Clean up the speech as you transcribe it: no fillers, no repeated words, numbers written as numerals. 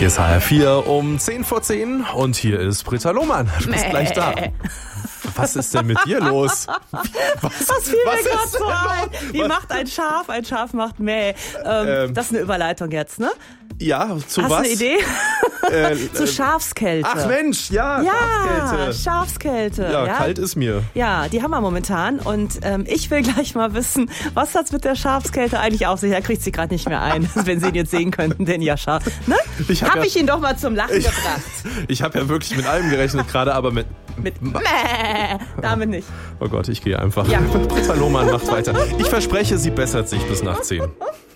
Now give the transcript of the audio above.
Hier ist HR4 um 10 vor 10 und hier ist Britta Lohmann. Du bist gleich da. Was ist denn mit dir los? Was fiel mir gerade so ein? Wie macht ein Schaf? Ein Schaf macht Mäh. Das ist eine Überleitung jetzt, ne? Ja, zu Hast was? Hast du eine Idee? Zu Schafskälte. Ach Mensch, ja, Schafskälte. Ja, kalt ist mir. Ja, die haben wir momentan und ich will gleich mal wissen, was hat's mit der Schafskälte eigentlich auf sich? Da kriegt sie gerade nicht mehr ein, wenn Sie ihn jetzt sehen könnten, den Jascha. Ne? Hab ich ihn doch mal zum Lachen gebracht. Ich habe ja wirklich mit allem gerechnet gerade, aber mit damit nicht. Oh Gott, ich gehe einfach. Ja. Britta Lohmann macht weiter. Ich verspreche, sie bessert sich bis nach 10.